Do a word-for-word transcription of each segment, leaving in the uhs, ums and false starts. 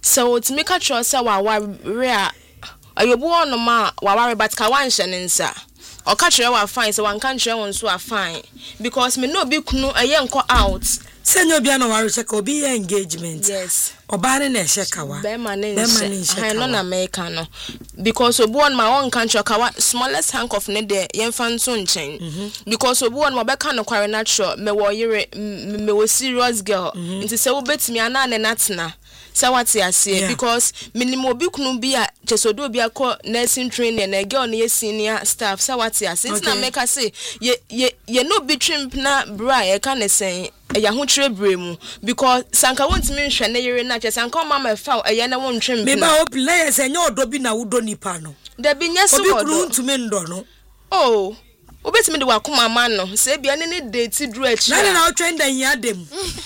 So to make a choice say wa wa rare ayobu no ma wa wa but ka wan hye nsa o ka kire wa fine so wan kan kire won so a fine because me no be kunu aye nko out senyo bia no ware check obi engagement yes obare na hye kawa be ma ne hye no na America no because obu on my own country kawa smallest hank of ne de yemfa nso nchen because obu on ma be ka no kware natural me wo yere me wo serious girl nti se wo betimi ana ne natena sawati ase because minimum obi kunu bi a chesodo obi akọ nursing training na girl na senior staff sawati ase it's na make say ye ye ye no be trim na bra ye ka ne sen ya ho kire bremu because sanka wontimi nhwe na yere na che sanka mama fa ye na won trim me ba open na ye sen odo bi na wodo nipa no da bi nya so obi kunu ntumi ndo no oh obetimi de wakoma ma no se bia ne ne date dru achi na na o trend dan ya dem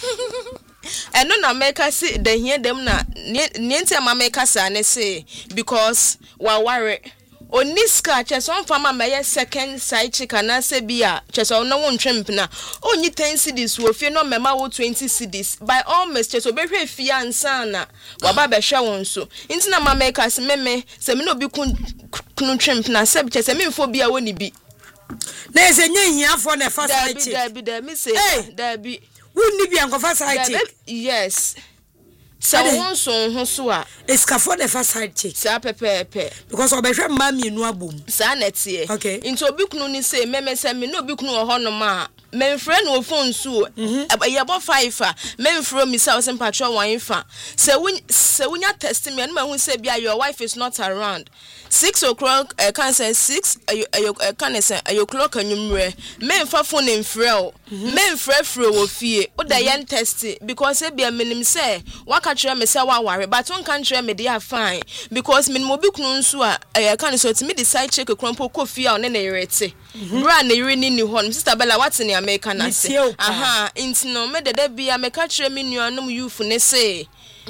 and no na make us the hear them na niente ma make us ane say because wa worry oniska che so mfama me second side chick na say bia che so no won twemp na onyi ten cedis wo fie no mema wo twenty cedis by all means che so be hwe fie ansa na wa ba be hwe won so nti na ma make us meme se me no bi kun kun twemp na se che se me mfo bia woni bi na se nya hiafo na fa side chick da bi da bi say da bi wunni bi ankofa side chick yes so won so ho so a eskafo de fa side chick sa pepepe because obehwe mma mienu abom sa na tie okay into obi kunu ni say meme say me no obi kunu ho no ma memfre no phone so ye bo five a memfre mi say o patrol one fa say won say wonya test me no ma hu say bia your wife is not around six o'clock uh, can say six uh, can say o'clock anyumre memfa phone mfre o memfre fre wo fie o da yen test because e bia minim say waka kire me say wa ware but on kan kire me dey fine because minim obi kunu nso a can so to me decide check krompo kofi a on na yerete bra na yiri ni ni ho sister Bella what in America na say aha intino me de da bia me ka kire me nuanom youth ne say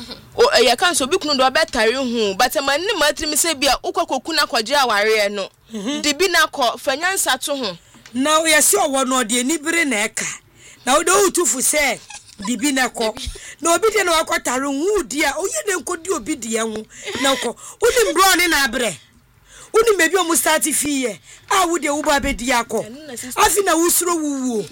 o ya kan so bi kunu do betare hu but man ni matri me say bia ukokoku na kwaje aware no de bi na ko fanyansa to ho na o yesi owo no de ni bire na eka na o do utufu say bibi na ko na obi de na wakotare hu dia oye de nkodi obi de hu na ko uni mbro ni na abre uni mebi o mu start fie a wo de wo ba be dia ko afi na wusuro wuwo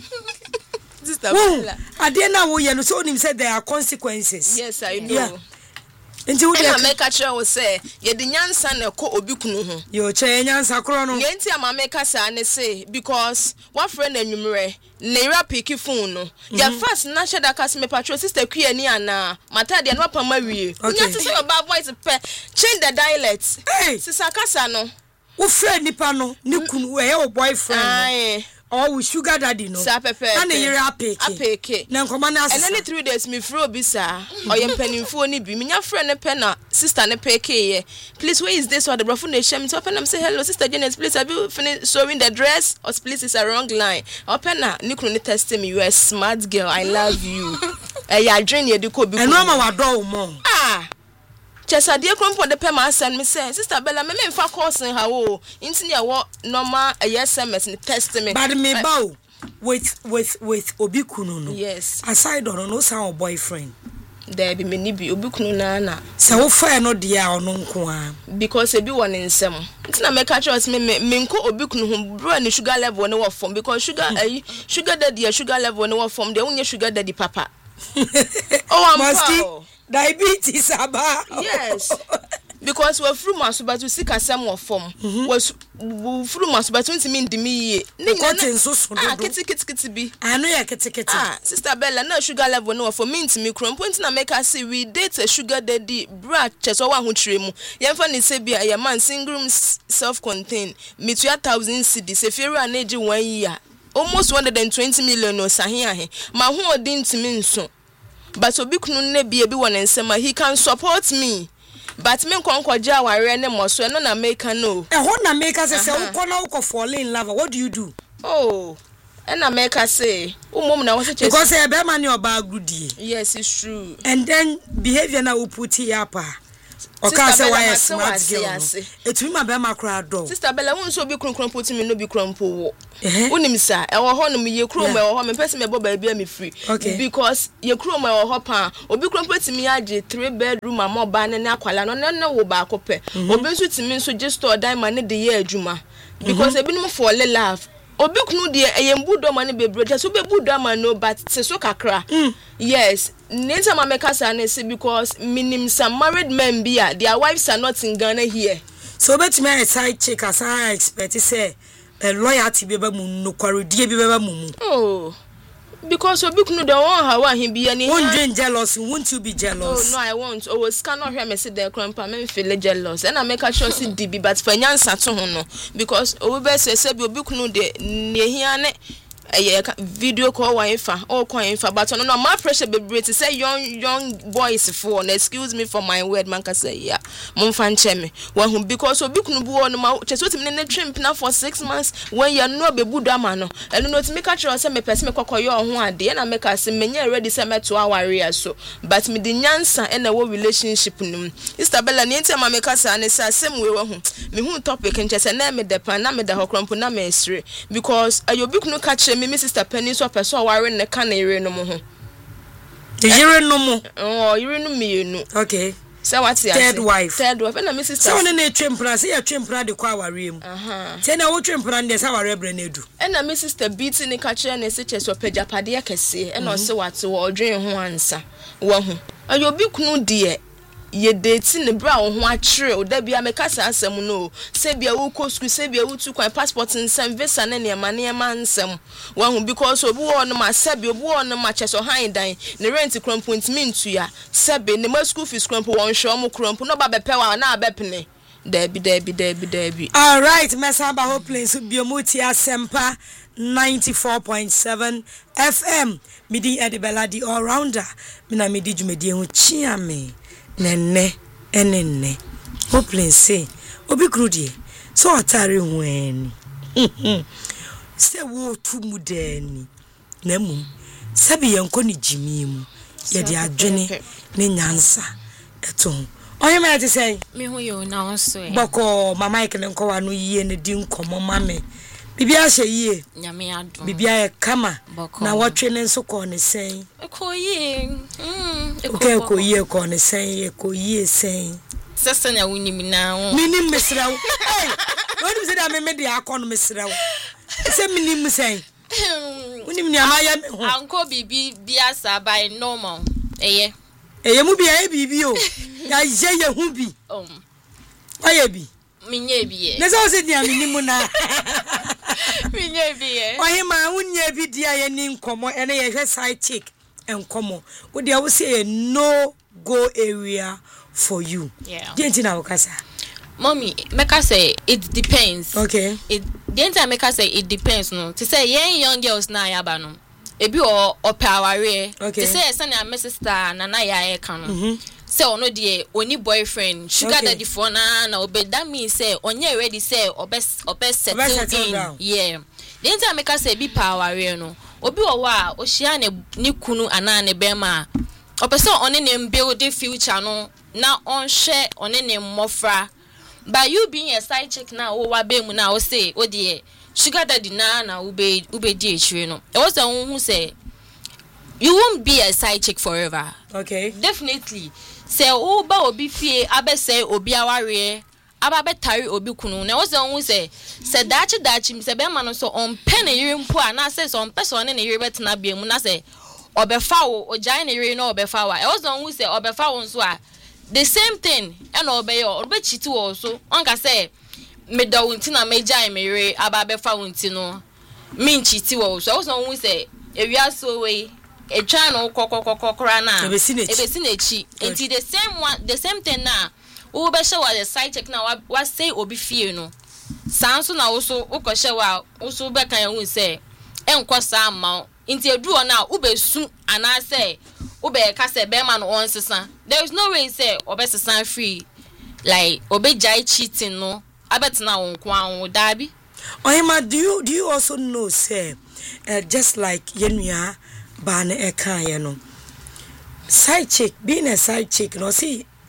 sister Bella ade na wo ye no so onim say there are consequences yes I know yeah. Nti wo de make a try wo say ye de nyansa na ko obi kunu ho yo che nyansa kro no ye nti ama make sa ne say because one friend anwumre Naira pick phone no ya first na sheda kas me patrol sister kua ni ana mata de no pama wie nya se your bad voice pe change the dialect hey sister kasa no wo friend nipa no ni kunu we your boyfriend ai oh we sugar daddy no sa pepe na ne yere apeke apeke na nkoma na asesa and then three days me fro bi sa oye mpanimfo ni bi menya friend ne pe na sister ne peke ye please where is this or the brofo na shame to open am say hello sister Janet please have you finished sewing the dress or please it's a wrong line open na ni kunu test me you are a smart girl I love you eh ya dream ye de ko bi eno ma wado mo ah chesa de krompo de pe ma send me say sister Bella me me fa course ha o inti ne wo normal S M S ni test me but me bow with with with obi kunu no yes aside on no sound boyfriend there be many bi obi kunu na na se wo fa no de a ono nko a because e bi won nsem inti na me catch us me me nko obi kunu ho bro ni sugar level ne wo form because sugar eh sugar daddy sugar level ne wo form de unye sugar daddy papa oh am diabetes aba yes because we fru maso but we see kasem wo form was fru maso but we mean ndimi ye ko tenso so do ah kiti kiti kiti bi anu ya kiti kiti ah sister Bella na sugar level no for me ntimi krom point na make us see we date a sugar daddy bra cheso wa ho twire mu yemfa ni se bia ya man single room self contained me two thousand cedis if you an age one year almost one hundred twenty million no sahin ahe ma ho odin ntimi nso but obi kunu ne bia bi won nsema he can support me but me nkonkwaje aware ne moso no na make no e ho na make say say uko na uko fall in love what do you do oh and na make say umom na wose because e be man your bag goodie yes it's true and then behavior na we put here pa Okay, say why smart girl. It me my be ma kra do. Sister Bella won so bi kronkron put me no bi krompo wo. Unim sa e wo ho no me ye krom e wo ho me pese me bo ba bia me free. Because ye krom e wo ho pa obi krompo timi age three bedroom ama ba ne akwala no ne wo ba akopɛ. Obi nso timi nso just store diamond ne de ye adwuma. Because ebi no for love. Obi kunu de eyembu do ma ne bebre so be bu do ma no but se so kakra. Yes, nenta ma meka sa na say because minim some married men bia their wives are not in Ghana here. So bet me a side chick as I expect say a loyalty be ba mu no kware die be ba mu. Oh. Because obi kunu de won ha wa hin bia ni. Won't you jealous? Won't you be jealous? Oh no, I won't. Oh, cannot hear me say the grandpa me feel jealous. And I make a sure see D B but for nyansa to ho no because obi be say say obi kunu de ne hia ne eh video call wa ifa all call ifa but no no my pressure be break to say young young boys for excuse me for my word man can say yeah mum fan cheme when because obi kunu bu no ma cheso timi ne trimp na for six months when you no be budu ama no eno no timi ka kire say me person me kokoyo ho ade na make us me nya ready say me to aware so but me di nyansa e na wo relationship num Sister Bella ni enti ma make us an say same we wo ho me hu topic nche say na me depan na me da hokrompo na me esre because ayobi kunu ka kire me Sister Penny so person ware ne ka na ire no mo ho the ire no mo oh ire no me no okay so what ya third wife third wife na me sister so na na twempra say ya twempra de kwa ware mu aha say na wo twempra de sa ware bre na edu e na me sister beat ni ka kire na se cheso pagapade akese e na se wate wo odwen ho ansa wo ho ayobi kunu de ye date ne bra wo ho akire o da bia me kasa asem no se bia wo ko school se bia wo tu kwan passport nsem visa ne ne ma ne ma nsem wo ho because obi wo no ma se bia obi wo no ma cheso han dan ne rent krompo ntimi ntu ya se be ne ma school fees krompo won hwe mo krompo no ba be pe wa na abepne Debbie, Debbie, Debbie, Debbie. All right, Mesamba Hopelin, Biomuti Asempa ninety-four point seven F M. Midi Edibella, the all rounder. Mina midi jumedi chiame. Nene, enene. Hopelin say, Obi Grudi. So atari when. Se wo tu mudeni. Nemu. Sabi yankoni jimimu. Yedi adwene ne nyansa. Eto. Oye me ati say me hu yo na onso e boko mama ikene nkowa no yie ne di nkomo mame bibia hye yie nyame adom bibia e kama na wotwe ne nso ko ne sen ko yie mm e ko ko yie ko ne sen e ko yie sen sese na wunim na wo minim mesrawo eh wodi se da me me de akọ no mesrawo se minim sen wunim ni amaya me ho anko bibi bia sa by normal eye eye mu bia e bibi o ya je ye hu bi um aye bi minye bi e na so se dia minimu na minye bi e ohe ma unye bi dia ye ni nkomo ene ye hwe side chick enkomo wo dia wo say no go area for you yeah denti na wokasa mommy meka say it depends okay it denti meka say it depends no to say young young girls na yaba no ebi o opaware okay. To say say na my sister na na ya e kan no say ono de oni boyfriend sugar okay. Daddy for na na obe that means say onye ready say obes obes settle, settle in down. Yeah then time make say bi poware no obi wo wa o hia ne ni kunu ana ne be ma opese one ne build the future no na on share one ne mmofra but you being a side chick na wo wa be mu na o say o de sugar daddy na na ube ube di echire no e was one who say you won't be a side chick forever okay definitely say oba obi fie abe say obi aware aba betari obi kunu na was one who say say dachi dachi say be ma no so on pen e yire mpo ana say so on person ne yire betena bia mu na say obefa wo ojan ne yire no obefa wa e was one who say obefa wo nso a the same thing e na obe yo obe chiti wo so on ka say me da wunti na me jai me re aba be fa wunti no me nchiti wo so wo so hu say ewia so we e twa no kokokokokora na e be si na chi enti the same one the same thing na wo be she wa the side check na wa say obi fie no sanso na wo so wo ko she wa wo so be kan hu say enko sa ma enti eduo na wo be su ana say wo be ka say be ma no on sesa there is no way say obe sesa free like obe jai cheating no abetina won kwa won dabi Oyema, do you do you also know say uh, just like yenua ba na eka ye no side chick being a side chick no see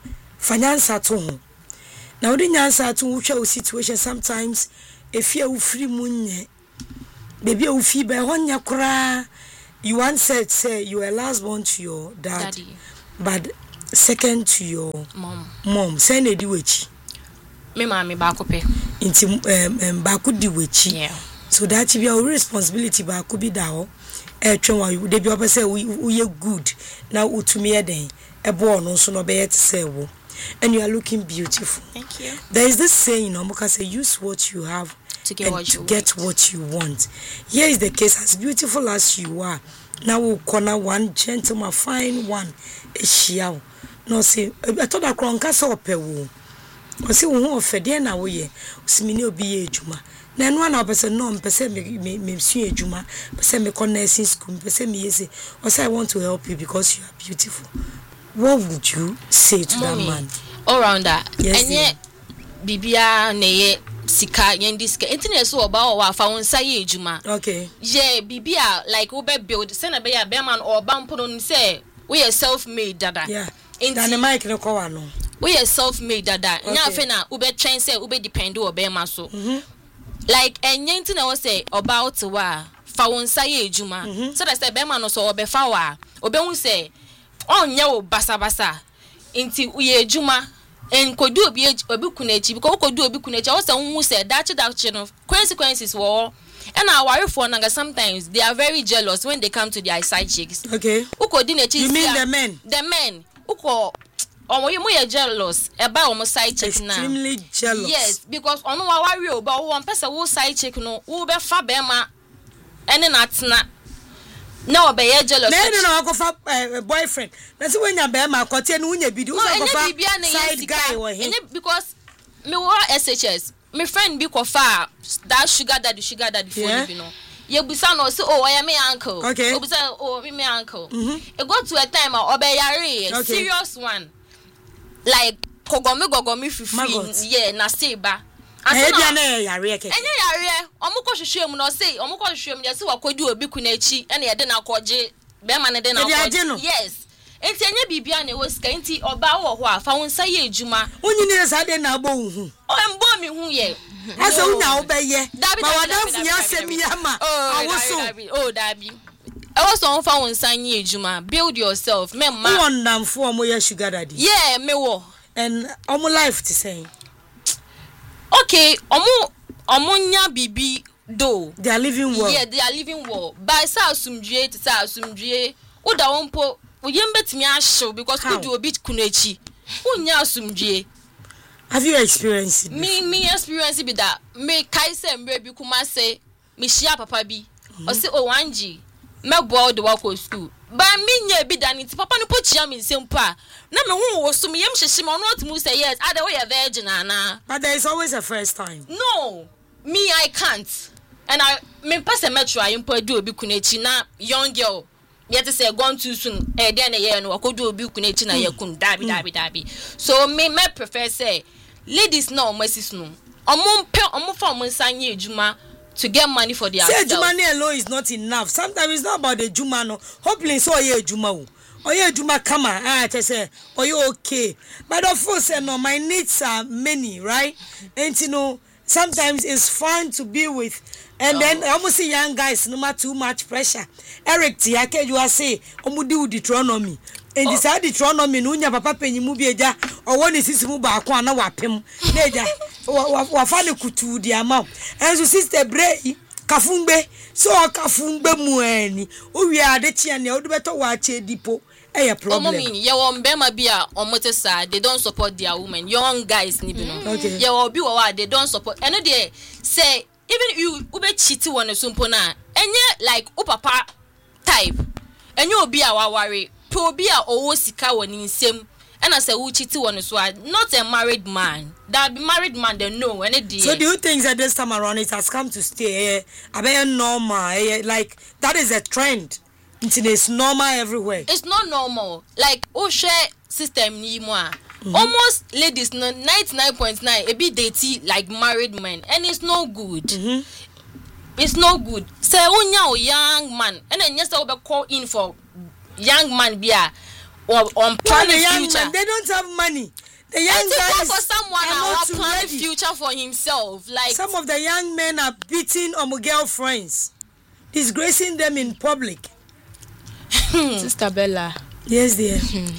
finance to ho na odi nyansa to hwe situation sometimes if you free munye baby u fi be honya kura you once said say you were last born to your dad Daddy. But second to your mom mom say na di wechi me mama ba ko pe inti um ba ko di wechi yeah so that be your responsibility ba ko bi da ho e twen wa you dey be oba say we we good now utumi eden e bo no so no be yet say wo and you are looking beautiful. Thank you. There is this saying, Omoka say, use what you have to get, and what, to you get what you want. Here is the case, as beautiful as you are. Now we'll corner one gentleman, fine one, a shiao. No, say, I told a cronka so pewu. I say, who offered then away, Simino be a juma. Then one of us, no, person me, me, see a juma, person me nursing school, person me, say, or say, I want to help you because you are beautiful. What would you say to Mommy, that man? All around that. Yes, and yet, Bibia, Neye, Sika, Yendiska, Internet so about our found Saye Juma. Okay. Yeah, Bibia, like Ube build, send a bear, Bearman or Bampon say, we are self made, Dada. Yeah. In the mic, no Kowano. We are self made, Dada. Now, Fena, Ube train say, Ube depend or Bearman so. Like, and Yentin, I say about wa, found Saye Juma. So that's the Bearman or so, Obe Fawa, Obe say. On nyawo basa basa inti uye juma en kodu obi obi kunechi because kodu obi kunechi I was who said that that no consequences wo and our wife for naga sometimes they are very jealous when they come to their side chicks. Okay. Uko dinechi you mean the men? The men uko omo you mo jealous eba omo side chick na extremely jealous. Yes, because ono wa worry about one person who side chick no who be fa be ma ene na tena no be jealous. No, no, no, go for a boyfriend. That's when you be my kote no unya bidi. No, side guy or him. Because me wa S H S, my friend be ko fa that sugar daddy, sugar daddy for yeah. you know. You be say no say oh I am my uncle. Okay. You be say oh me my uncle. Mm-hmm. It go to a time or be yare, okay. Serious one. Like kogomi gogomi fifi yeah na say ba. Anya na yare keke. Anya yare, omo ko hwehwe mu no say, omo ko hwehwe mu yesi wakodu obi kunachi, ene ye de na akoje, be ma ne de na akoje. Yes. Enti anya bibia na wo sika enti oba wo ho a fa wonsa ye ejuma. Onyi ne sa de na agbo hu. O embo mi hu ye. Asa unya wo be ye. Ma wadamfu ya semi ama. Awoso. Oh dabi. E wo so on fa wonsa ye ejuma. Build yourself. Me ma. Who namfo omo ya sugar daddy? Yeah, me wo. And omo life to say. Okay, omo omunya bibi do. They are living well. Yeah, they are living well. By sa asumdue to sa asumdue. Uda wonpo uyembetimi ahyew because we do obi kunachi. Unya asumdue. Have you experienced it? Me me experience be that. Me kai se mbre bi kuma say me shia papa bi. O say o wanji. Me boy the work school. Ba me nya bi da ni papa no pochia me nsempa. Na me hu wo so me yem hyehye me ono otimu say yes, ada we virgin ana. But there is always a first time. No. Me I can't. And I me person metro I impo do obi kunachi na young girl. Yet say gone too soon. Eh then eh no akodu obi kunachi na yakun dabi dabi dabi. So me me prefer say ladies no mercies no. Omo pe omo fa omo nsanye ejuma to get money for their say money alone is not enough. Sometimes it's not about the juma no. Hopefully so ye ejuma o. Oye ejuma come ah I say oye okay. But of course no my needs are many, right? And you know sometimes it's fun to be with. And oh. then almost see young guys no matter too much pressure. Eric Tiake you are say omudi u Deuteronomy. And this oh. Deuteronomy no nya papa penyimu bi eja owo ne sisimu ba ko ana wapem. Na eja wa fa ne kutu di ama. And so sister Bray kafungbe so kafungbe mu ani. O wi ade tia ne o do beto wa che dipo. Eh a problem. Omo mean ye wo mbema bi a omote sa they don't support their women. Young guys ni bi no. Okay. Ye wo bi wo wa they don't support. And they say even you ube cheat one sumpo na enye like o papa type enye obi a waware pe obi a owo sika woni nsem and I say who cheat one so not a married man that be married man they know and it. So do you think that this time around it has come to stay? Eh, I normal eh, like that is a trend. It's normal everywhere. It's not normal. Like oh share system ni mo Mm-hmm. Almost ladies no ninety-nine point nine a bit dating like married men and it's no good. Mm-hmm. It's no good. Say onya young man and then yes I will call in for young man bia or on planning future. Man, they don't have money. the young guys for someone are who not plan ready. future for himself. Like Some of the young men are beating on girlfriends, disgracing them in public. Sister Bella. Yes, dear.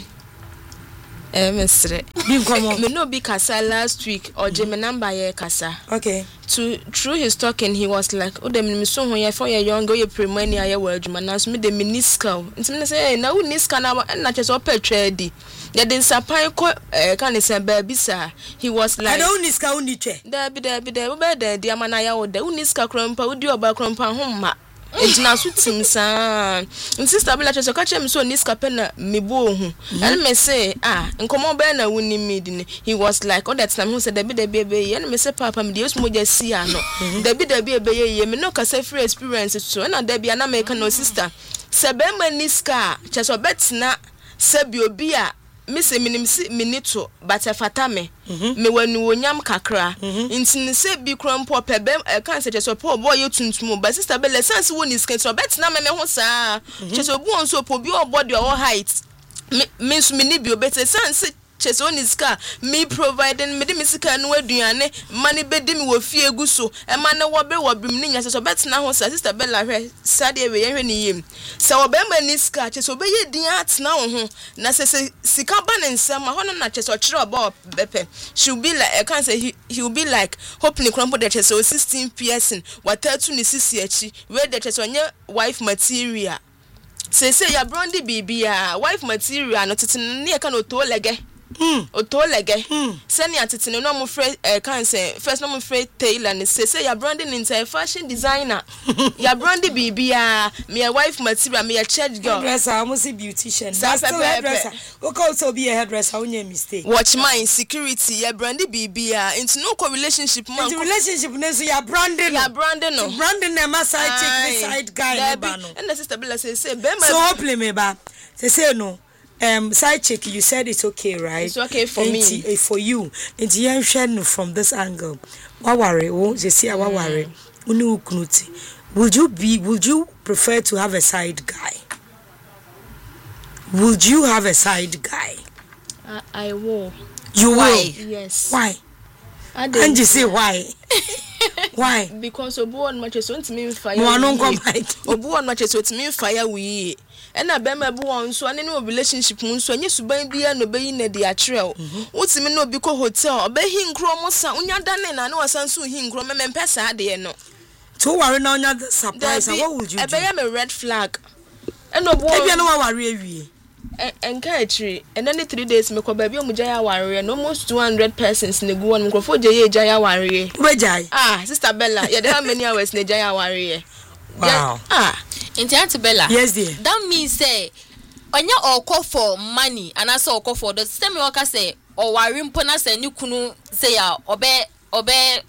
Eh, Mister. Bim, come on. Me no be kasa last week or Jimmy number ye kasa. Okay. To through his talking, he was like, "Oh, them me so when you for your young girl, you pre-money aye word man. Now me the miniska. Inti me say, na we niska na na just up trade. Ya den sapan ko eh kan say baby sir. He was like, I don't niska uniche. there be there be there be there the amana ya wo there uniska krompa udi oba krompa homma. Ejina so tim sa. Sister Bella chese ka chem so niska pe na mebo hu. And me say, ah, nkomo be na wuni mid ni. He was like, oh that time who said there be there be be. And me say papa me dey usmo je see ano. There be there be be ye me no ka say free experience so. Na there be na me ka no sister. Se be ma niska chese obetina se bi obi a me se minim si minito but afata me me wanu onyam kakra intini se bi krompo pebe e kan se cheso po boy yotuntum but sister Bella sense woni skin so betina me me ho saa cheso bu on so po bi obody or height me me so me ni bi obete sense cheso ni ska me providing me de misika no aduane mane bedi me wo fie gu so e mane wo be wo brim ni nya cheso betina ho saa sister Bella hwe sade we yehwe ni yim se wo be ma ni ska cheso be ye din atna wo ho na se sika ba ne nsem ho no na cheso kire oba bepe she will be like I can say he, he will be like hope ni krompo de cheso sixteen piercing watatu ni sisi achi we de cheso nye wife material se se ya brondi bibia wife material no tete ne ka no to lege Mm. Oto lege. Mm. Send ya titine no mo free eh can say first no mo free tailor ni say say ya branding into fashion designer. Ya brandi bibia me wife material me a church girl. Hairdresser, I must be beautician. That's still hairdresser. We can also be a hairdresser. We need mistake. Watch my security. Ya brandi bibia into no co relationship man. Into relationship no so ya branding. Ya branding no. Branding na ma side chick, the side guy no. And the sister Bella say say be my. So hopefully me ba. Say say no. Um, side chick, you said it's okay, right? It's okay for me. Uh, for you. And you ain't from this angle. What worry? Won't you see what worry? Would you be? Would you prefer to have a side guy? Would you have a side guy? I, I will. You Why? will? Yes. Why? And you say why? Why? Because obu on matches won't mean fire. No, I don't come back. Obu on matches won't mean fire we. And I be my boy so any no relationship mun so any suban bia no be na dia trel. Wotimi no bi ko hotel obe hi nkro mo sa unya dane na na wasan so hi nkro me mpesa de no. To worry now nya surprise what would you do? E be me red flag. And obu e bia no wa worry awie. Encourage and then three days me ko ba bi omujaya warrior and almost two hundred persons ne gu won microphone je jaya warrior. We jai. Ah, sister Bella, yeah, how many hours ne jaya warrior? Wow. Yeah, ah. Into Auntie Bella. Yes, dear. That means say, when you all call for money, and I saw call for the same worker say, or warim pona say you kunu say ya obe obe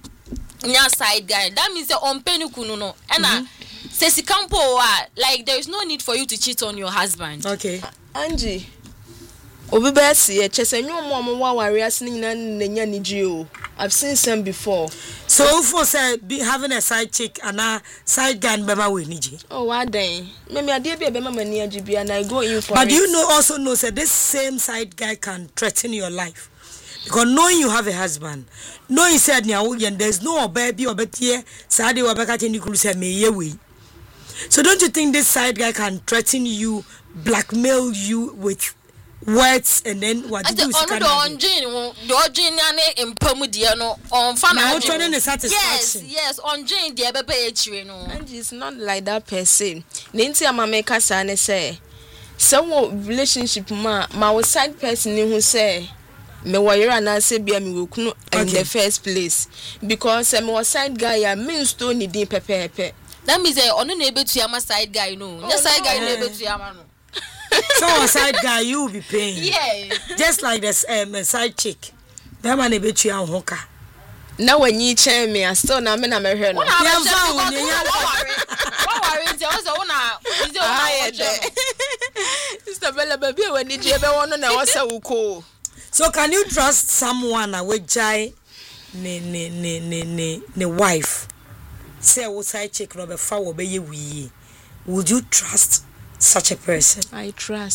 nya side guy. That means say on penny kunu no. And I say si campo like there is no need for you to cheat on your husband. Okay. Angie. Obi be see chese nyu mo mo wa warrior sin nyina nya ni ji o. I've seen some before. So for say be having a side chick and a side guy bema we niji. Oh, what then? Me me ade be bema mani ajibi and I go in for But it. do you know also know say this same side guy can threaten your life? Because knowing you have a husband, knowing said and there's no baby or betie sade obeka teni kulu say me ye we. So don't you think this side guy can threaten you, blackmail you with words and then what do you do? On the on Jane, the Jane and Pomudia no on family. Yes, yes, on Jane, the baby, no. And it's not like that per se. Ninti ama make sana say, so relationship ma my side person who say. Me wire na say bia me wokunu in the first place because I'm a side guy I mean stone ni din pepepe. That means eh onu na ebe to yama side guy no. Your side guy na ebe to yama no. So a side guy you will be paying. Yeah. Just like this um, a side chick. That man ebe to yam hoka. Now when you chair me I still na me na me hwe no. Yeah, what worry. What worry is also una is your Sister Bella baby when you ebe wono na wasa uko. So can you trust someone with jai ne ne ne ne ne ne wife? Say what side chick no be fa wo be ye wi. Would you trust such a person? I trust.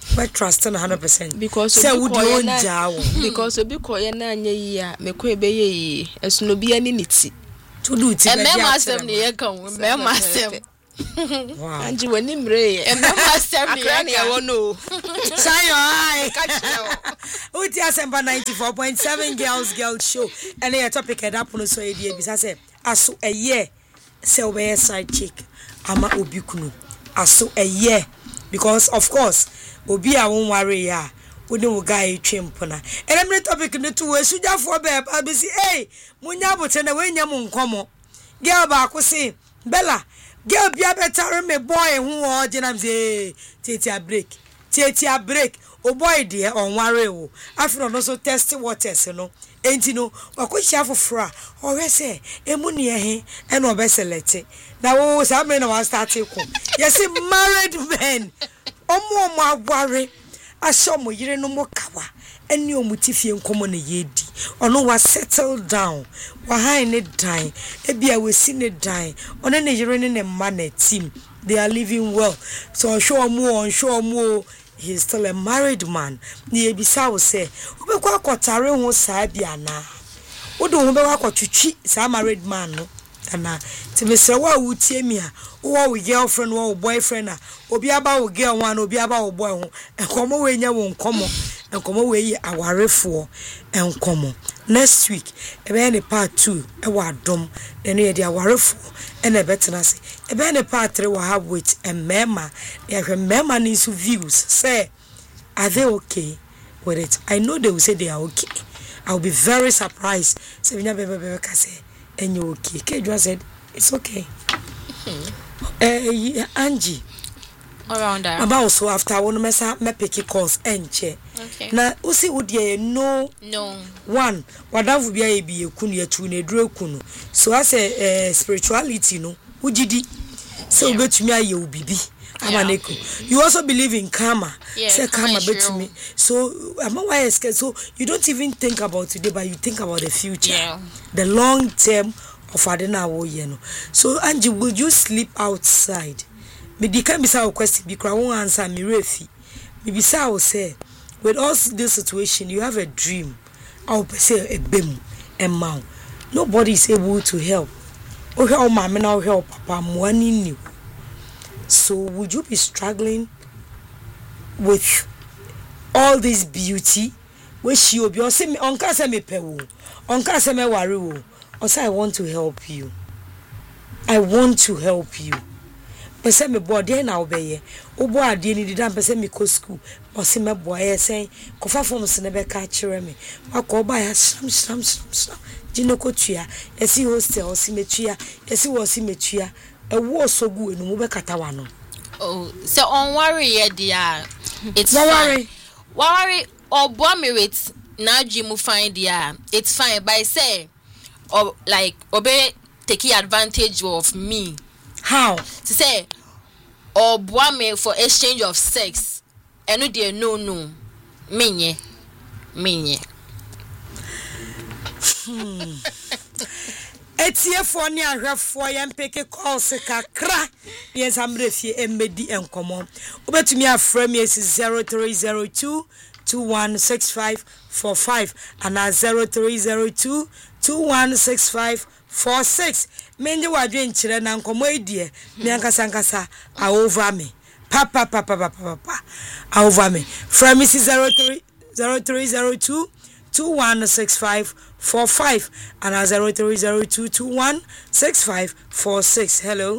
we trust one hundred percent because say would you njawo because obi koye na anya yi a me ko ebe yi esu no bi ani niti to do ti e me masem ne ye kan me masem wow anji wani mre e me masem ne akra ne yawo no say your eye uti asemba ninety-four point seven girls girls show and your topic head up no so e die bisa say aso eye say we side chick ama obi kunu aso eye because of course obi a won worry ya woni wo guy twempona and every topic no to we suja for be abi si eh munya bote na we nya mu nkomo girl ba ko say Bella girl bia better me boy hu o jinam say titia break titia break o boy de on worry wo afro no so test waters no enti no wakohia foforo a o we say emu ne he e no be select na wo sa me na wa start ko yes married men omo omo agware asho mo yire no mo kawa eni omutifie nkomo na yedi ono wa settle down wa high ne dan e bia we si ne dan ono ne yire ne mma na team they are living well so show mo on show mo he is still a married man ni ebisa wo say obekwa akotare ho saa bia na wo do ho be akotwitwi saa married man no ana timesra wa wutie mi a wo wo girlfriend wo boyfriend a obi aba wo girl one obi aba wo boy ho enkomo we nya wo nkomo enkomo we yi awarefo enkomo next week e be ne part two e wa dom then e di awarefo e na betena se e be ne part three wa have with emema e hwe emema ni so views say are they okay with it? I know they will say they are okay. I'll be very surprised say nya be be be ka say and you okay. Kedwa said it's okay. Eh uh, Angie around that about so after one messa me pick calls enche. Okay. Na usi udie no no one wadavu bia e bi ekunu etu na edru ekunu. So as a uh, spirituality no ugidi so yeah. betumi aye obibi. Amaneko. You also believe in karma. Yeah, say karma true. betumi. So am I scared? So you don't even think about today but you think about the future. Yeah. The long term of adena wo ye no. So Angie, would you sleep outside? Me di kan bisa question bi kra won answer me refi. Me bisa wo say with all this situation you have a dream. I will say a bem emma. Nobody is able to help. O help mama na o help papa mo ani ni. So would you be struggling with all this beauty which you be say me onka say me pe wo onka say me worry wo o say I want to help you I want to help you but say me body na obeye obo ade ni dida be say me go school o say me boy e say ko fa form se ne be ka kire me akọ ba ya sam sam sam jino ko tua e si hostel o si metua e si wo si metua e wo sogu enu mu be katawa no oh so on worry ye dia it's no fine. worry worry or bomberate na jimu find dia it's fine but I say or like obe taking advantage of me how to say or boame for exchange of sex enu dia no no menye menye hmm etiefo ni ahwefo ye mpeke calls kakra yes amrefie emedi enkomo obetumi afra mi esi zero three zero two two one six five four five and zero three zero two two one six five four six menje wadwe nkyere na nkomo edie me ankasa ankasa a over me papa papa papa papa a over me from me zero three zero two two one six five four five and zero three zero two two one six five four six. Hello.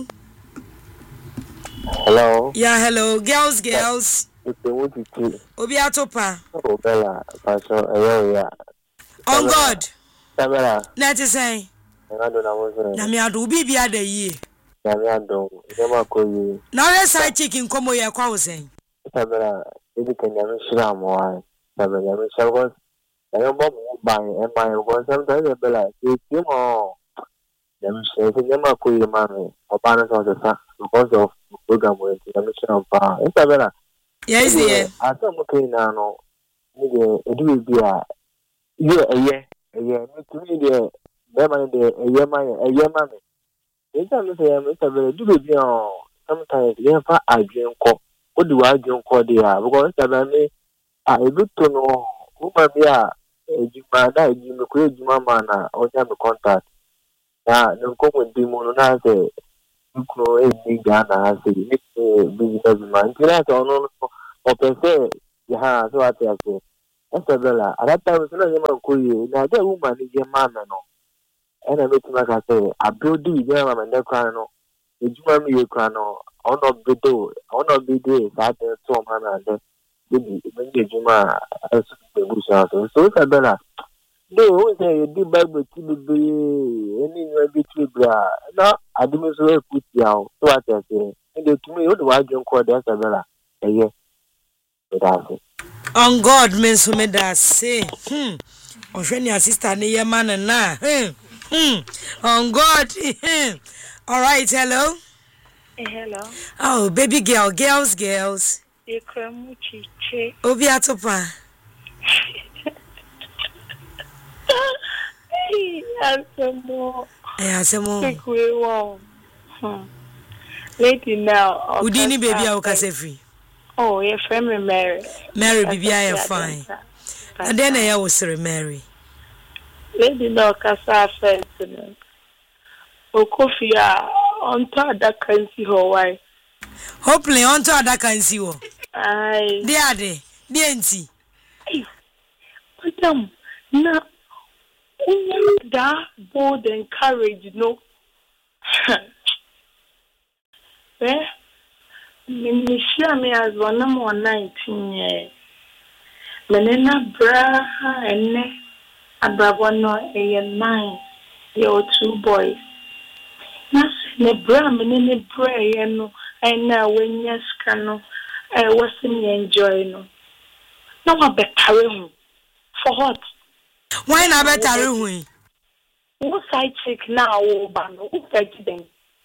Hello. Yeah, hello. Girls, girls. Obi atopa. Oh, Bella. Pastor, ayo ya. On God. Bella. Let us say. I don't know. Na mi adu bibi ada yi. Na mi adu. Nema ko yi. Na we side chicken komo ye kwa wo sen. Bella. Ibi kenya mi shira mo ai. Bella mi shira I don't buy and my one sometimes Bella. It's you know. Them say never could you man or partners of the because of program with the mission of power. It's Bella. Yes, yeah. I don't okay now. No, it will be a year, a year, a year. To me, the Beman, a year, man, a year, mammy. It's a little Mister Bella. Do be sometimes they have a dream call what do I do call the air? Because I mean, I look to know who might be a Jumana, you create Jumana, or have a contact. Now, no come with Dimona, say, you know, a big Ghana, I say, business man. You know, no, or per se, yeah, so I say, Isabella, at that time, so you could you now, the woman is your man, no. And I make like I say, I build the German and the crano, the German you crano, on of the door, on of the day, that is so man and then. The Juma as the bush out. So Isabella, they always say you did back with T B any between bra. No, I didn't so put you out. So what I say, and they to me, what do I don't call the Isabella? Yeah, that's it. On God means who made us say, hmm, or when your sister near man and na, hmm, hmm, on God, hmm. All right, hello. Hello. Oh, baby girl, girls, girls. Obi atopa. Asemo. Eh, asemo. Take one. Hmm. Lady now. Udini baby a okasefi. Oh, your friend me Mary. Mary baby I am fine. And then I was Mary. Lady now kasa first. Okofia on top that can see her why. Hopefully on top that can see you. Aye. There de. There nti. Madam, na that bold and courage, you know. Eh? Me share me as one number nineteen years. Menena bra ene abrabono e nine. Your two boys. Na ne bra menene bra ye no ena wenya ska no eh wasn't enjoy no. No one be carry home. For what? Why not be carry home? What side chick now o ba no o fetch them.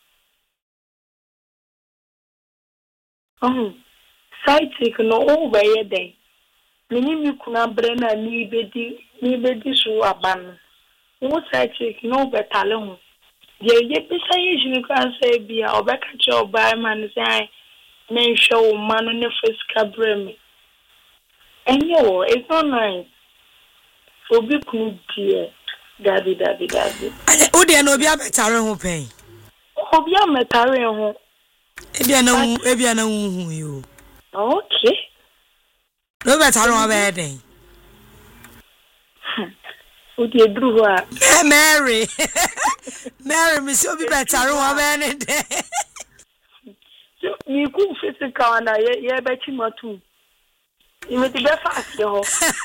Um side chick no o be ye den. Mini mi kuna brena ni bedi ni bedi so aban. What side chick no be carry home. Ye ye be say you can say bia obeka che oba man say men show man no first cabrem. And yo, it's not nice. So be cool dear. Daddy, daddy, daddy. Oh, dear, no be a better home pain. Oh, be a metare home. Ebia no, ebia no you. Okay. No better home bed. Oh, dear, do what? Mary. Mary, Miss Obi better home any day. You could physical and I yeah, bet you more too. You must be fast, yo.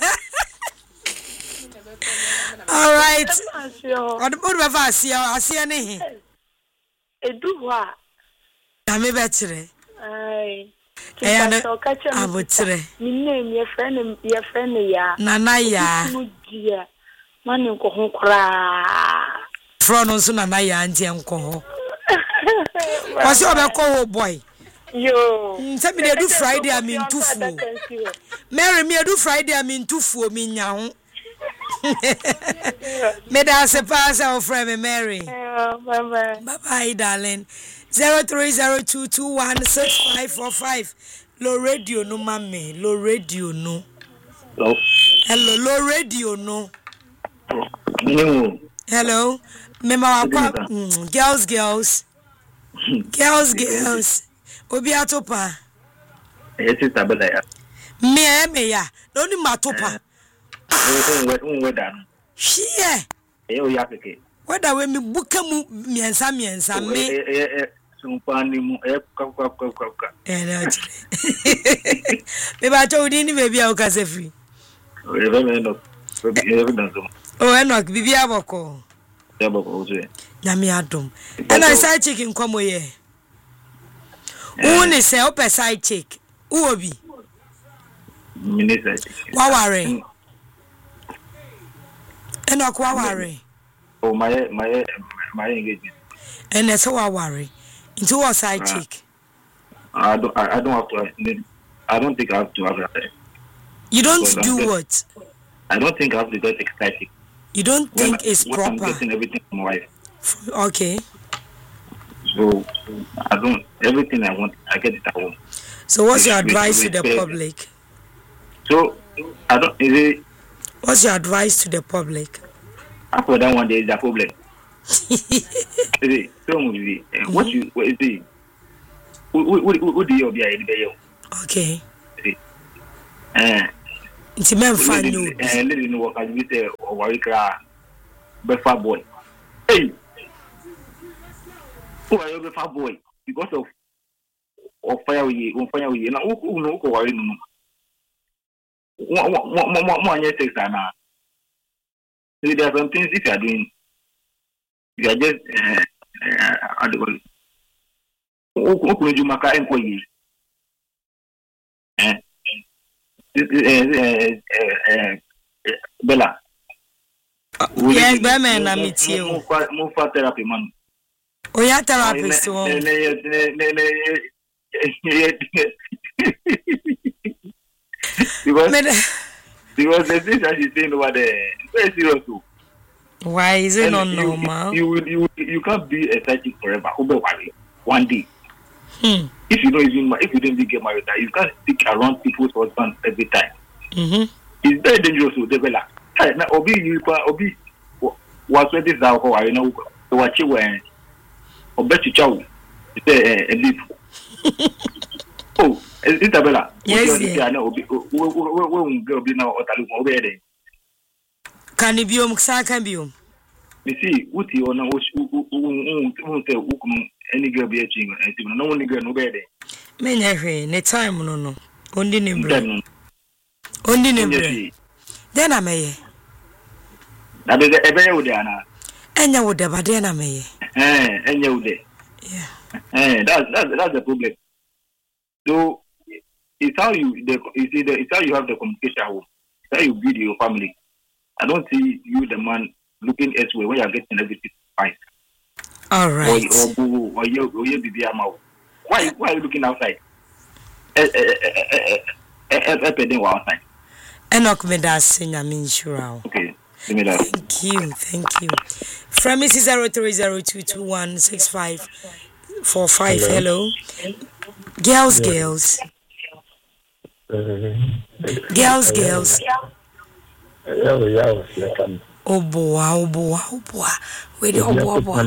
All right. What about fast, yo? I see any. A do what? I'm a better. Aye. I would say. Me name your friend, your friend, ya. Nana, ya. Dear. Man, you go home cry. Fronos, Nana, ya, and Uncle. What's your call, boy? Yo, tell me they do Friday. I mean two fool. Mary, me do Friday. I mean two fool. Me now. Me da se pass our friend Mary. Bye bye. Bye bye, darling. Zero three zero two two one six five four five. Low radio no, mommy. Low radio no. Hello. Hello, low radio no. No. Hello. Mema wa girls, girls. Girls, girls. Obi atopa. Yes, Isabella. Me me ya. Don't you matopa. Oh, we done. Shie. Eh, o yapeke. Whether we me buka mu miensa miensa me. Eh eh eh. Sumpani mu eh kwa kwa kwa kwa. Eh na chile. Me ba cho udi ni baby a ukase free. We be me no. We be evidence. Oh, Enoch bibi aboko. Ya boko ozo. Na me adom. And I side chicken komo ye. Who say open side chick? Who obi? Minister. Waware. Enoch waware. Oh, my my my engagement. And that's how waware. Into what side chick? I don't I, I don't have to I don't think I have to have that. You don't do what? I don't think I have to get excited. You don't think when, it's when proper? I'm getting everything from my wife. Okay. So I don't everything I want I get it at home. So what's your advice to the public? So I don't. Is it? What's your advice to the public? After that one, there is a problem. Is it? So what you what is it? Who who who do you be a Okay. Eh. It's a man fan you. Eh, let you know what I say or worry cry. Befa boy. Hey. Who are you befa boy? Because of of fire we on fire we na who no ko worry no. One one one one year takes time now. So there are some things if you are doing, you are just uh, uh, who could you make an employee? Bella. Yes, Batman, I'm with you. Move for therapy, man. Oh, yeah, therapist. Because because the things that she's saying over there, very serious too. Why is it and not you, normal? You will you, you, you can't be a psychic forever. One day. Hmm. If you don't even if you didn't get married, you can't stick around people's husbands every time. Mm-hmm. It's very dangerous to develop. Now, Obi, you Obi was with this now. I know what you were. Obi Chichawu, it's a beef. Oh, Isabella. Yes, yeah. Obi, we will be now at Obi. Can it be um can be um? You see, what you want to any girl be a ching, no one girl no better. Many ne time no no. Only nimble. Only nimble. Then I may. That is a very good Anna. And you would have then I may. Eh, and you day. Yeah. Eh, that's that's that's the problem. So it's how you the you see the it's how you have the communication. It's how you build your family. I don't see you the man looking elsewhere when you are getting everything fine. All right. Or or or you or you be Why why are you looking outside? Eh eh eh eh eh eh outside. Enoch me that sing I mean sure. Okay. Give me that. Thank you, thank you. From Missus zero three zero two two one six five four five. Hello. Girls, girls. Girls, girls. Oh boy, oh boy, oh boy. Wait, oh boy, boy.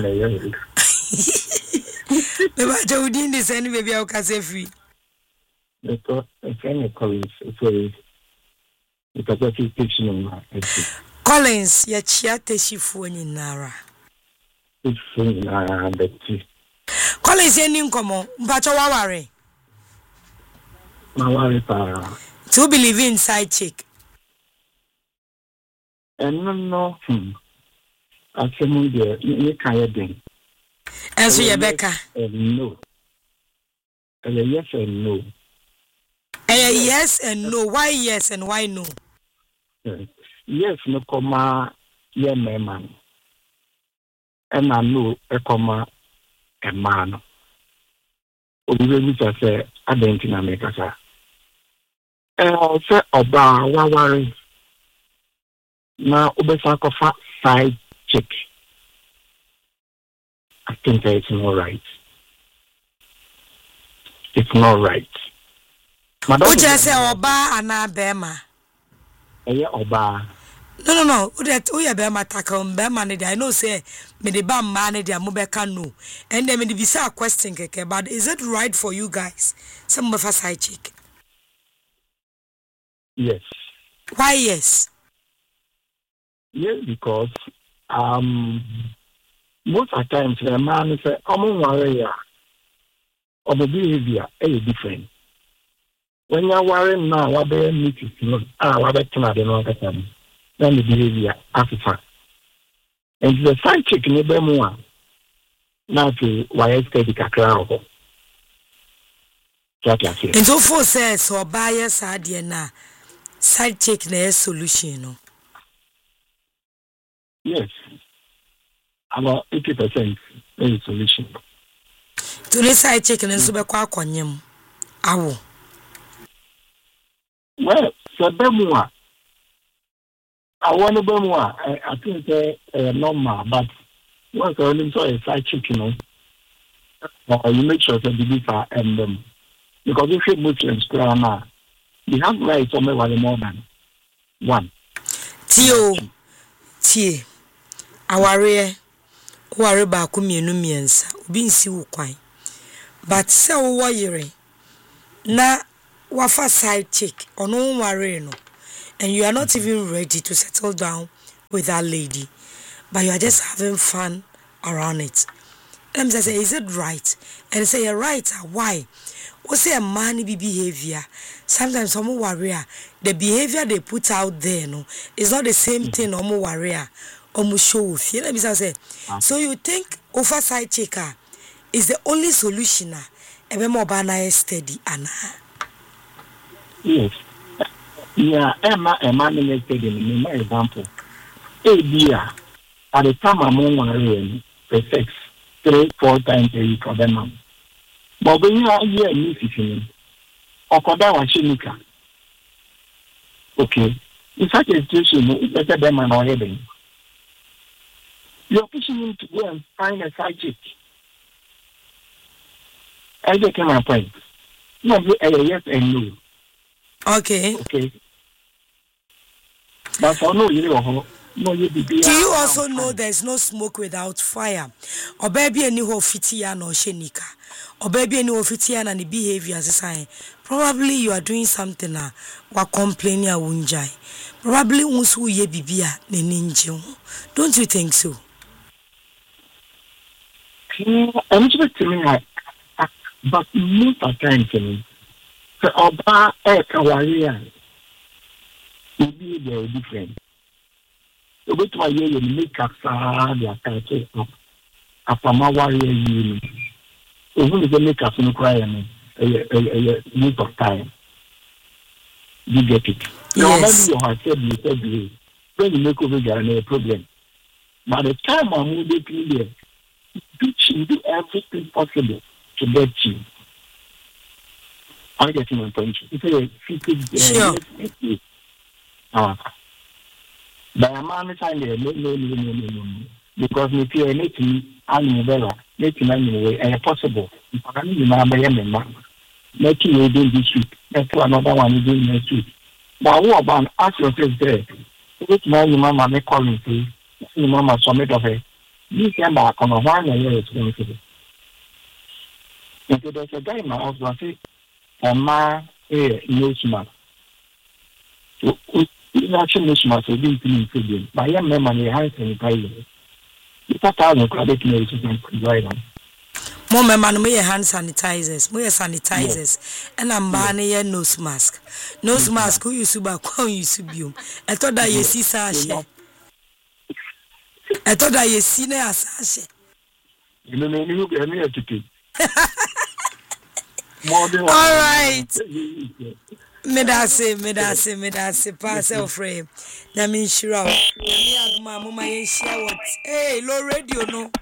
Maybe I told you this and maybe I'll cast a free. Because if any college, it's because that's his teaching. Collins, ya chiate shifuni nara. It's in the tea. Collins, any incomo, but a wawari. My to believe in side chick. And no, no, hmm. I say, you can't do. And so, Rebecca. No. And yes and no. And yes and no. Why yes and why no? Yes, no, comma, yeah, man. And I know a comma, a man. Obi just say, I don't think I make a say. And I'll say, Oba, Wawari. Now, Obesakofa side chick. I think that it's not right. It's not right. Who just say Oba and Bema? Eh, Oba. No, no, no. Who that? Who ya Bema tackle Bema? I know say me the bam man the Mubeka no. And then me the visa question keke. But is it right for you guys? Some of us side chick. Yes. Why yes? Yes, because um most of the times the man say, "I'm on worry or the behavior is different." When you're worrying now, what they need to know, ah, what they cannot know that time. Then the behavior after. And the side chick in the more now to why I stay the kakra. And so for says so bias idea na side chick na solution no. Yes. About eighty percent is a solution. To the side chick and so be kwa kwanyem. Awo. Well, so bemwa. I want to bemwa. I think it's normal, but once I only saw a side chick, you know, uh, you make sure that the beef are and them. Because if you Muslims now, you have rights somewhere more than one. Tio, tie. Aware, ware ba ku mienu miensa. Obi nsi wo kwan. But se wo yere na wafa side chick ono ware no, and you are not even ready to settle down with that lady, but you are just having fun around it. Let me say, is it right? And say, you're right. Why? What's a man behavior? Sometimes some warrior, the behavior they put out there, no, is not the same mm-hmm. thing. Omo warrior, omo show. Let me say, so you think oversight checker is the only solution? Ebe mo bana steady, Anna. Yes. Yeah, Emma, a man in steady. My example. A dear, at the time I'm on for sex three, four times a week for them. But when you are here in Mississippi, or Kodawa Shinika, okay, in such a situation, it's better than an already. You're pushing him to go and find a side chick. I get my point. No, yes and no. Okay. Okay. But for no, you know. No, you do you also know there's no smoke without fire? Or baby any ho fitia no shenika. Or baby any ho fitia and the behavior as a sign. Probably you are doing something na wa complaining a wunjai. Probably unsu ye bibia ne ninja. Don't you think so? I'm just telling you, but most of the time, the Oba air Kawaria will be very different. So which way you make up the attack of a Pama warrior union. So who is the make up in crying a need of time? You get it. Yes. You have said you said you when you make over there no problem. By the time I'm moving here, you do everything possible to get you. I get my point. It's a sure. Uh, But a man is there, no, no, no, no, no, no. Because if you are making animal, making anyway, and possible. If I can remember, making you do this week, that's another one you do next week. But what about ask yourself there? Which man, your mama, may call me, say, your mama, submit of her. This year back on a one year responsible. And so there's a guy in my house who say, a man, eh, no smart. It's actually no smart, so didn't think it's but I am money, I have any price. It's a thousand credit notes and provide them. More man, me hand sanitizers, me sanitizers, and I'm banning your nose mask. Nose mask, who you suba, who you subium. I thought that you see Sasha. I thought that you see Sasha. You know, you get me to keep. All right. Medase, medase, medase, pass our frame. That means sure. Mama, my share what? Hey, low radio, no.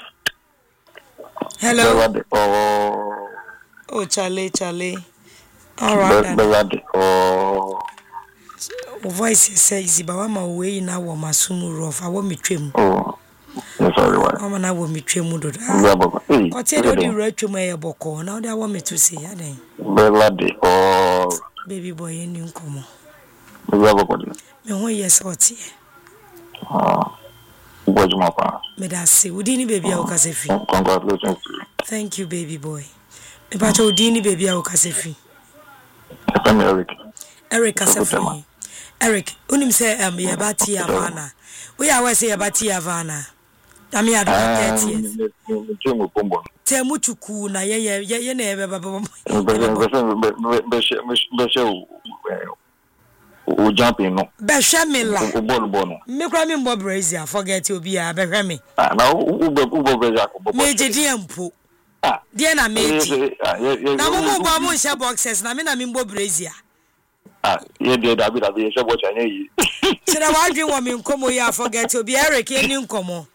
Hello. Oh, oh Charlie, Charlie. All right. Oh, voice sexy, but I'm away now. I'm a sumo rough. I want me trim. Oh, sorry, what? I'm an hour me trim. What's it? You wrote to my boko. Now they want me to say, I think. Oh, baby boy, in you come on. No, yes, what's here? Ah. What's my pa? Me da say, udini baby a okasefi. Congratulations to you. Thank you, baby boy. Me pa cho udini baby a okasefi. I'm Eric. Eric Kasefi. Eric, unim say um ye bati Havana. We are say ye bati Havana. Ami adu thirty years. Temu pombo. Temu chuku na ye ye ye na ye baba baba. Be be be o jumping no be hwe me la o ball ball no me kra me mbo brazil forget obi a be hwe me ah na o o o brazil ko me je die mpo ah die na me ji na mo mo bo mo hye boxes na me na me mbo brazil ah ye die da bi da bi hye box anya yi tira wa dwen wo me nkomo ya forget obi Eric eni nkomo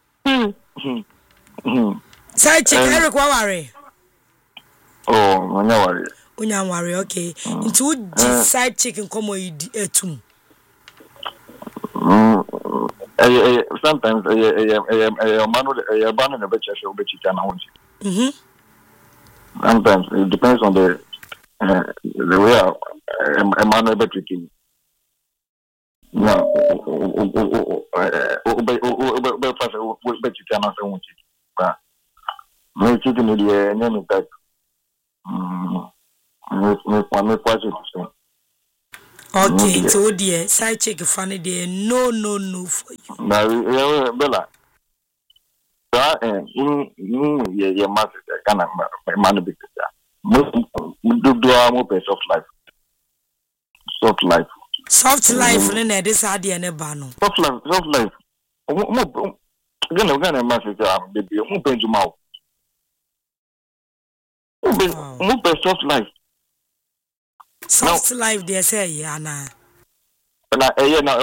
hmm sai chick Eric wa ware oh manya ware Unya worry, okay. Mm. Into uh, side chicken come etum. Mm. Eh, sometimes eh eh eh eh man eh ban na be chese obe chicha na wonji. Mhm. Sometimes it depends on the the way a man ever treating. No, obey but make it in the name that make positive. Okay, so dear, side check funny dear, no, no, no for you. Now, Bella. That and your master can man be most do more soft life. Soft life. Soft life, and then this idea and a banner. Soft life, soft life. Again, again, a message, baby, who paid you mouth. More soft life. Soft life, they say, Yana. And I, yeah, now,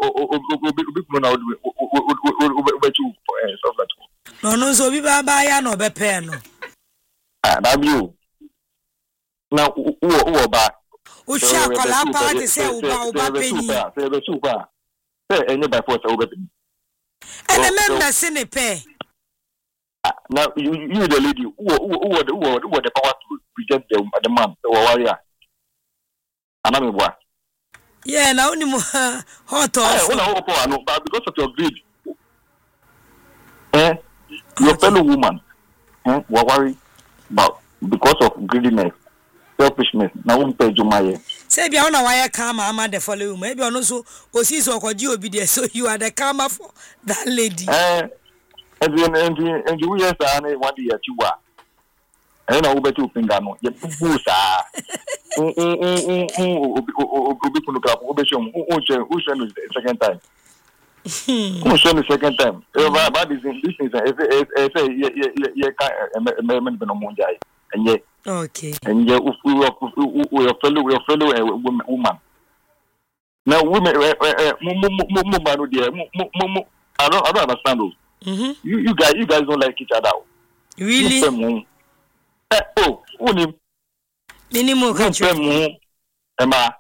no, no, so we buy by no be pen. Ah, that you. Now, who who back? Who shall call up party say uba uba penny. Say the super. Say any by force over. And remember sine pay. Now you you the lady who who who who who the power to reject the the man the warrior. Anami boy. Yeah, now only more hot off. But because of your greed. Eh? Your fellow woman, eh, were worried about because of greediness, selfishness. Now, won't pay you my. Say, be on a wire karma, I'm at the follow. Maybe on also, or see so called you be there, so you are the karma for that lady. Eh, and then and and you yes, I one day at you are. And I will bet you finger no. You boost ah. Um um um um um. Obi kunu kap. Obi shom. Um um shom. Um shom the second time. Um shom the second time. Eva, but this this is a a say ye ye ye ye can me me no mo jai. And ye. Okay. And ye we we we fellow we fellow woman. Now women mo mo mo mo manu there. Mo mo mo. I don't I don't understand those. Mhm. You you guys you guys don't like each other. Really? Eh, oh, unim. Minimum country. Emma.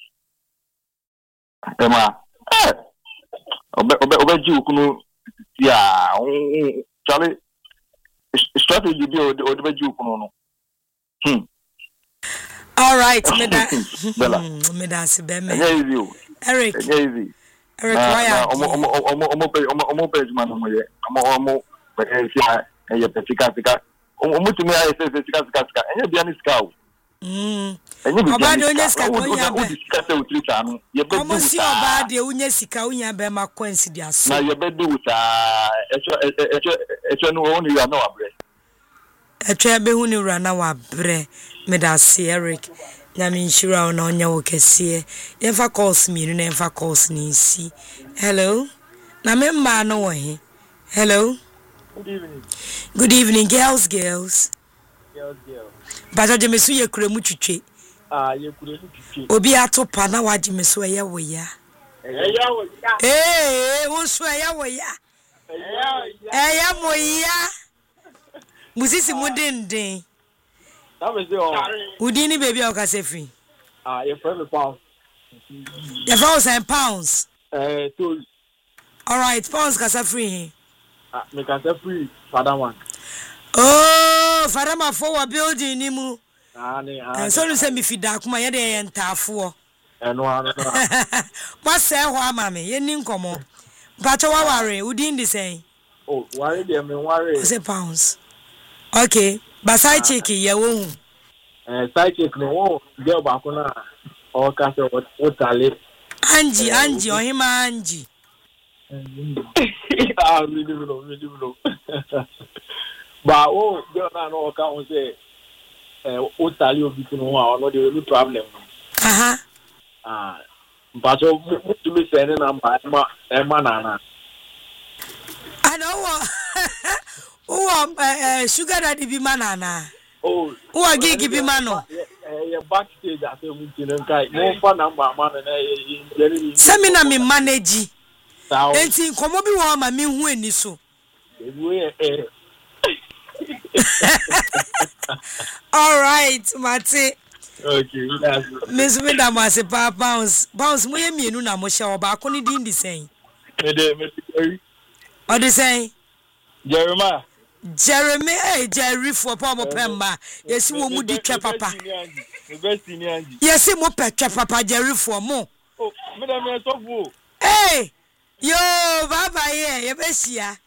Emma. Eh. Obe obe obe ji ukunu ya. Charlie. Strategy bi o obe ji ukunu no. Hmm. All right, Meda. Bella. Meda se be me. Easy. Eric. Easy. Eric, why are omo omo omo omo pe omo omo pe man mo ye. Omo omo pe si a ye pe sika sika. Omo tumi aye se sika sika sika. Enye bia ni sika o. Mm. Enye bia. Oba de onye sika ko nya be. O di sika se o tri ta no. Ye be. Omo si oba de onye sika unya be ma kwensi dia so. Na ye be de uta. Echo echo echo no woni ya na wabre. Echo be hu ni wura na wabre. Meda se Eric. Nyame nshira na onya wo kese. Ye fa calls me na fa calls ni si. Hello. Na me ma no wo he. Hello. Good evening. Good evening, girls, girls. Girls, girls. Baja je mesu ye kuremu twitwe. Ah, ye kuremu twitwe. Obi atopa na waje mesu ye wo ya. Eya wo ya. Eh, won so ya wo ya. Eya mo ya. Musisi mudenden. That was it all. Udini baby o ka se free. Ah, ye friend me pounds. Ye thousand pounds. Eh, to. All right, pounds ka se free. Ah, me can say free father one. Oh, father ma for building ni mu. Ah, ni ah. So you say me fida kuma ye de ye ntafo. Eh no ano. What say ho ama me ye ni nkomo. Bacho wa ware udin di say. Oh, worry dem me worry. Say pounds. Okay, but side check ye wo. Eh, side check no wo girl ba ko na o ka say what tale. Angie, Angie, o hima Angie. Ah, really no, really no. But oh, girl na no ka on say eh o tale obi kuno wa no dey no problem. Aha. Ah, but o to me say na ma ma na na. I know who uh sugar daddy be manana. Oh, who are gigi be mano. Eh, backstage at the meeting kai. No fun number man na Seminar me manage. Enti komo bi wo ma me hu ani so. All right, Mate. Okay, that's Miss Madam was a pounds. Pounds mo ye mienu na mo hye oba ko ni din di sen. Me de me O di sen? Jeremiah. Jeremy eh Jerry for pomo pemba. Yes wo mu di twa papa. Yes mo pe twa papa Jerry for mo. Oh, madam me so fu. Hey! Yo, baba here, yebesia.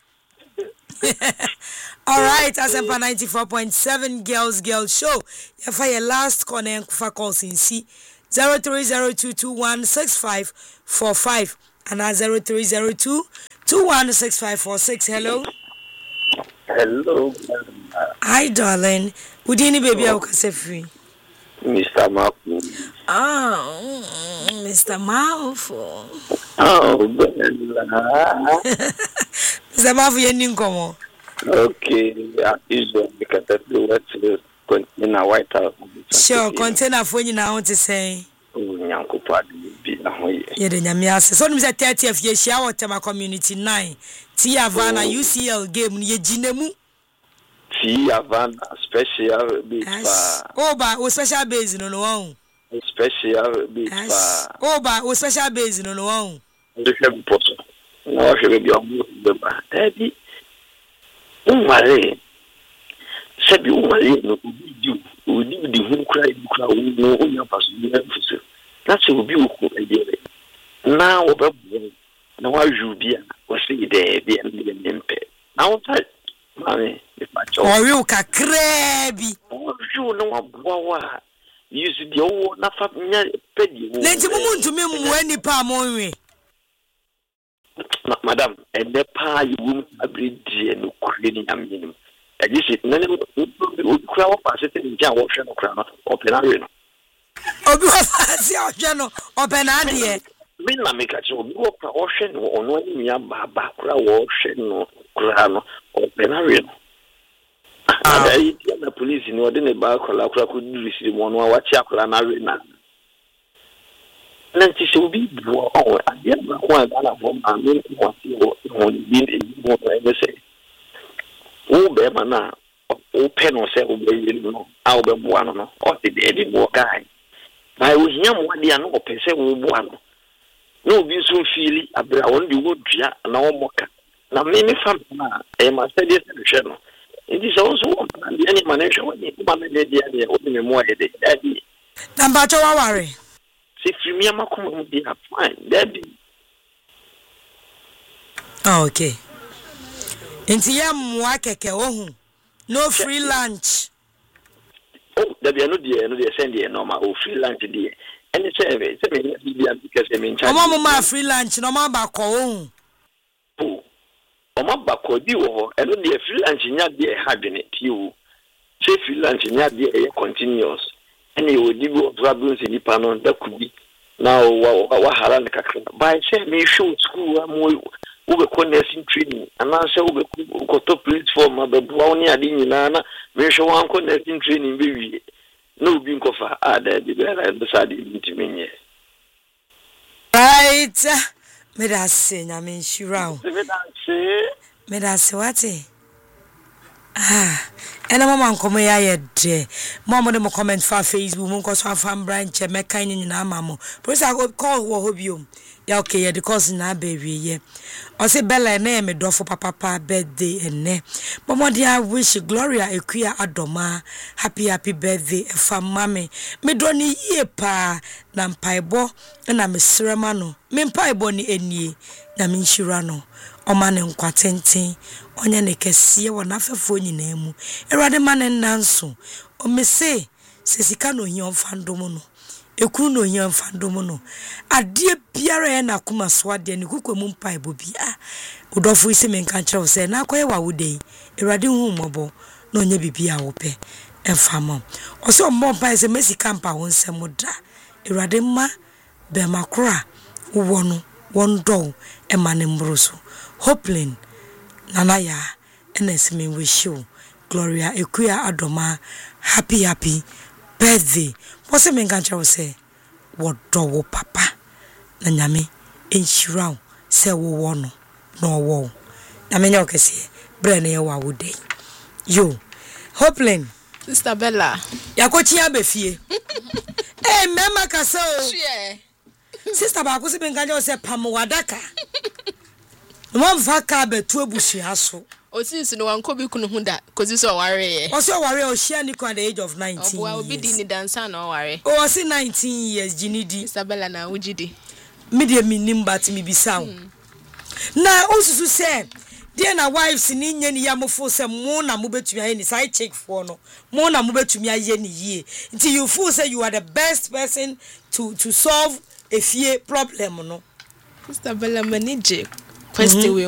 All right, Asempa ninety-four point seven Girls Girls Show. You for your last corner and kufa calls in C zero three zero two two one six five four five and zero three zero two two one six five four six. Hello. Hello. Hi, darling. Would any baby I can say free? Mister Malcolm. Oh, Mister Malfo. Oh, Bella. Mister Malfo, you didn't come on. Okay, is because that's the word to container White House. Sure, container for you now to say. Oh, Yanko Party be now. Yeah, the Yamias. So, Mister thirtieth year, shower Tema Community nine. Tia Havana U C L game, ye Jinemu. Tia Havana special bit. Oh, but special base no one. Special bit. Oh, but special base no one. The same person. No, she will be on the Daddy. Umare. Sabi umare no ubi ubi di hu kra kra no onya paso bi na fuso. That's obi oku edere. Na wo be na wa ju bia wo se de bia na mpe. Na wo ta mami e pa cho. O ri o kakra bi. O ju no wa boa wa. Use di o na fa nya pedi. Lenti mumu ntumi mu ani pa mo nwe. Madam, and the pa you won't agree no creating a minimum. And this is none of the crowd passes in Jan Ocean or Crown or Penarian. Oh, General or Penarian. Mina make a job ocean or no near Bacra Ocean or Crown or Penarian. The police in ordinary Bacra could receive one or what Chapel Arena. Nanti shobi bo o ade ba ko ala fo ma me ko ti o o bi ni mo e se o be ma na o pe no se o be yi no a o be bo ano no o ti de di bo kai ba o hia mo ade ano o pe se o bo ano no bi so fili abra won di wo dua na o moka na me me fam na e ma se de se no ndi so so o na de ani manager woni ma me de de o de me mo e de adi namba cho wa ware. See, free me, come be a fine, Debbie. Oh, okay. Into yam wakeke, oh, no free lunch. Oh, Debbie, I know the no, they send you normal or free lunch, dear. And it's a because I mean, Mamma, free lunch, no more back home. Oh, oh, my back or you, and only a free lunch in your dear having it, you say free lunch in your dear continuous. And you would give problems in the panel that could be now what Haran by saying me show school over nursing training and I say over got up platform of the brownie adinana, me show one nursing training baby. No being of ah that the better decided to me. Right, Medicine, I mean, she round. Medicine, what? Ah, and a mama come here, dear. Mama, the comment for Facebook, Munkos for farm branch, and make kind in Amamo. Press I go call Wahobio. Ya okay, the cousin, na baby, yeah. Or say Bella name a door for papa birthday and ne. Mama, dear, I wish Gloria a queer Adoma. Happy, happy birthday, for mammy. Me droni ye pa, nam paibo, and I'm a ceramano. Men paibo ni enye, namin shirano. Omane nkwatenten onya ne kese wo nafefo nyina mu erade mane nanso o me se sesika no hia mfandom no ekuru no hia mfandom no ade biara e na kuma so ade ne kukwemu mpaibo bia udofo ise me nka kire wo se na akoye wa wudei erade hu mobo no nya bibia wo pe enfamo o se o mo mpa se mesika mpa wo nsem da erade ma be makora wo no won do e mane mbroso Hopelin Nanaya and Esme wish you Gloria Equia Adoma happy happy birthday. What's a man can't say? What do papa? Nanyame in Shirao say wo no no wo. Namenyo can say Brenny wa would day. You Hopelin Sister Bella Yakochia befie. Eh, Mama Casso. Sister Bakusi Bengajo said Pamuadaka. No one faka betu ebusia so Osis no one kobi kunu hunda cause so worry. Also worry o share ni at the age of nineteen. Obo obi di ni dancer no worry. O was nineteen years Ginidi. Isabella na ujidi. Me dey minim but me bisa. Na osusu say dear na wives ni nya ni yamofo say mo na mo betumi aye ni side check for no. Mo na mo betumi aye ni yie. Until you feel say you are the best person to to solve a fear problem no. Isabella manage question